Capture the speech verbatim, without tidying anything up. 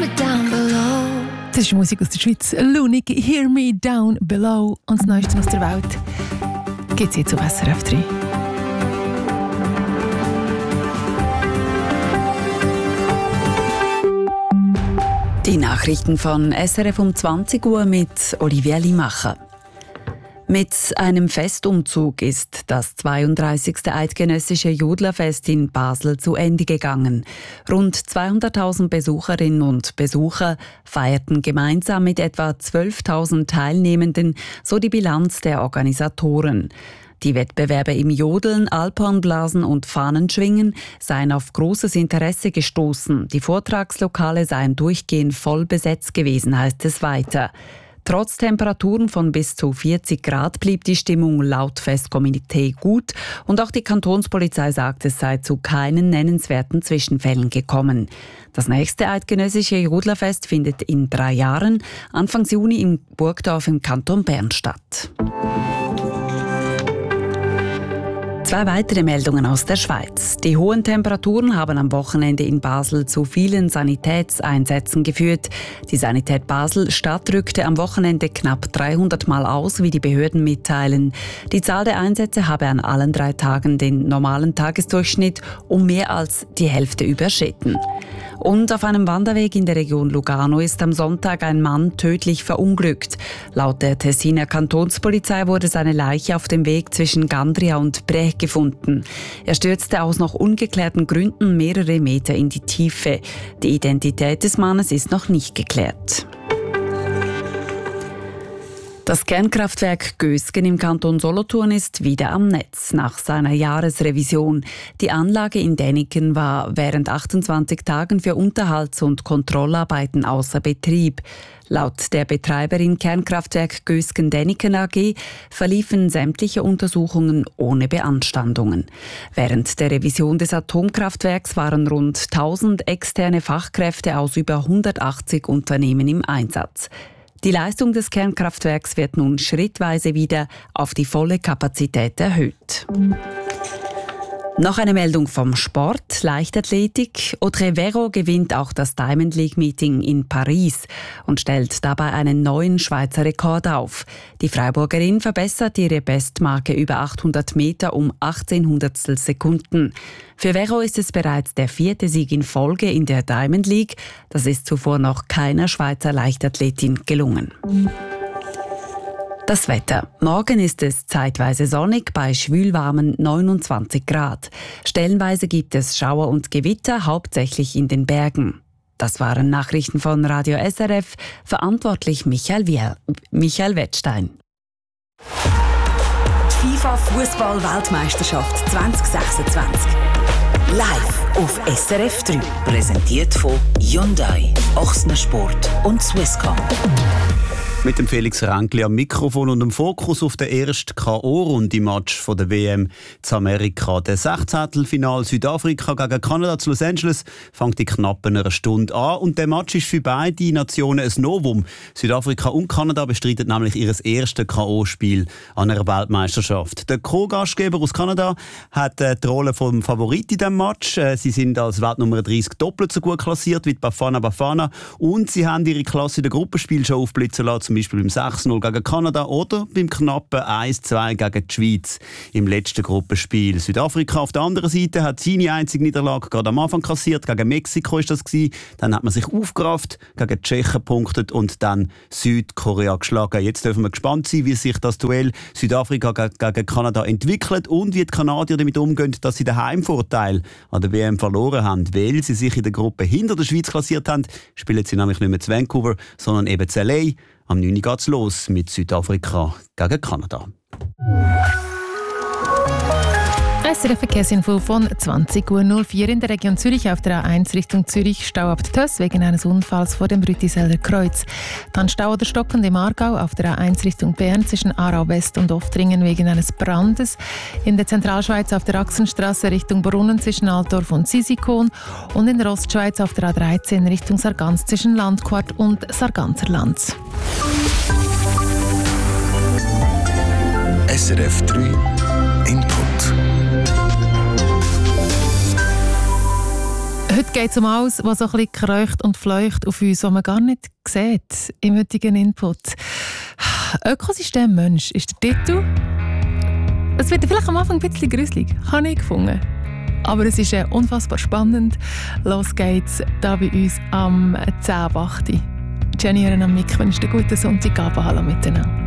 me down below. Das ist Musik aus der Schweiz. Lunik, Hear Me Down Below. Und das Neueste aus der Welt gibt es jetzt auf S R F drei. Die Nachrichten von S R F um zwanzig Uhr mit Olivia Limacher. Mit einem Festumzug ist das zweiunddreißigste Eidgenössische Jodlerfest in Basel zu Ende gegangen. Rund zweihunderttausend Besucherinnen und Besucher feierten gemeinsam mit etwa zwölftausend Teilnehmenden, so die Bilanz der Organisatoren. Die Wettbewerbe im Jodeln, Alphornblasen und Fahnenschwingen seien auf großes Interesse gestoßen. Die Vortragslokale seien durchgehend voll besetzt gewesen, heißt es weiter. Trotz Temperaturen von bis zu vierzig Grad blieb die Stimmung laut Festkomitee gut und auch die Kantonspolizei sagt, es sei zu keinen nennenswerten Zwischenfällen gekommen. Das nächste eidgenössische Jodlerfest findet in drei Jahren, Anfang Juni in Burgdorf im Kanton Bern statt. Zwei weitere Meldungen aus der Schweiz. Die hohen Temperaturen haben am Wochenende in Basel zu vielen Sanitätseinsätzen geführt. Die Sanität Basel-Stadt rückte am Wochenende knapp dreihundert Mal aus, wie die Behörden mitteilen. Die Zahl der Einsätze habe an allen drei Tagen den normalen Tagesdurchschnitt um mehr als die Hälfte überschritten. Und auf einem Wanderweg in der Region Lugano ist am Sonntag ein Mann tödlich verunglückt. Laut der Tessiner Kantonspolizei wurde seine Leiche auf dem Weg zwischen Gandria und Brech gefunden. Er stürzte aus noch ungeklärten Gründen mehrere Meter in die Tiefe. Die Identität des Mannes ist noch nicht geklärt. Das Kernkraftwerk Gösgen im Kanton Solothurn ist wieder am Netz nach seiner Jahresrevision. Die Anlage in Däniken war während achtundzwanzig Tagen für Unterhalts- und Kontrollarbeiten außer Betrieb. Laut der Betreiberin Kernkraftwerk Gösgen-Däniken A G verliefen sämtliche Untersuchungen ohne Beanstandungen. Während der Revision des Atomkraftwerks waren rund tausend externe Fachkräfte aus über hundertachtzig Unternehmen im Einsatz. Die Leistung des Kernkraftwerks wird nun schrittweise wieder auf die volle Kapazität erhöht. Noch eine Meldung vom Sport, Leichtathletik. Audrey Vero gewinnt auch das Diamond League Meeting in Paris und stellt dabei einen neuen Schweizer Rekord auf. Die Freiburgerin verbessert ihre Bestmarke über achthundert Meter um achtzehn Hundertstel Sekunden. Für Vero ist es bereits der vierte Sieg in Folge in der Diamond League. Das ist zuvor noch keiner Schweizer Leichtathletin gelungen. Das Wetter. Morgen ist es zeitweise sonnig bei schwülwarmen neunundzwanzig Grad. Stellenweise gibt es Schauer und Gewitter, hauptsächlich in den Bergen. Das waren Nachrichten von Radio S R F, verantwortlich Michael, Viel- Michael Wettstein. FIFA Fußball-Weltmeisterschaft zwanzig sechsundzwanzig. Live auf S R F drei. Präsentiert von Hyundai, Ochsner Sport und Swisscom. Mit dem Felix Ränkli am Mikrofon und dem Fokus auf den ersten K O-Runde-Match von der W M zu Amerika. Der Sechzehntelfinal Südafrika gegen Kanada zu Los Angeles fängt in knapp einer Stunde an. Und der Match ist für beide Nationen ein Novum. Südafrika und Kanada bestreiten nämlich ihr erstes K O-Spiel an einer Weltmeisterschaft. Der Co-Gastgeber aus Kanada hat die Rolle vom Favorit in diesem Match. Sie sind als Weltnummer dreißig doppelt so gut klassiert wie die Bafana Bafana. Und sie haben ihre Klasse in den Gruppenspielen schon aufblitzen lassen. Zum Beispiel beim sechs null gegen Kanada oder beim knappen eins zwei gegen die Schweiz im letzten Gruppenspiel. Südafrika auf der anderen Seite hat seine einzige Niederlage gerade am Anfang kassiert. Gegen Mexiko ist das gewesen. Dann hat man sich aufgerafft, gegen die Tschechen gepunktet und dann Südkorea geschlagen. Jetzt dürfen wir gespannt sein, wie sich das Duell Südafrika gegen Kanada entwickelt und wie die Kanadier damit umgehen, dass sie den Heimvorteil an der W M verloren haben. Weil sie sich in der Gruppe hinter der Schweiz klassiert haben, spielen sie nämlich nicht mehr zu Vancouver, sondern eben zu L A. Am neun Uhr geht's los mit Südafrika gegen Kanada. S R F Verkehrsinfo von zwanzig Uhr null vier in der Region Zürich auf der A eins Richtung Zürich, Stau ab Töss wegen eines Unfalls vor dem Rütiseller Kreuz. Dann Stau oder Stockend im Aargau auf der A eins Richtung Bern zwischen Aarau West und Oftringen wegen eines Brandes. In der Zentralschweiz auf der Achsenstraße Richtung Brunnen zwischen Altdorf und Sisikon und in der Ostschweiz auf der A dreizehn Richtung Sargans zwischen Landquart und Sarganserland. S R F drei Input. Heute geht es um alles, was so ein bisschen kreucht und fleucht auf uns, was man gar nicht sieht im heutigen Input. Ökosystem Mensch ist der Titel. Es wird vielleicht am Anfang ein bisschen gruselig, habe ich gefunden. Aber es ist unfassbar spannend. Los geht's hier bei uns am zehn Uhr acht. Jenny Herren am Mic, wünsche dir einen guten Sonntagabend. Hallo miteinander.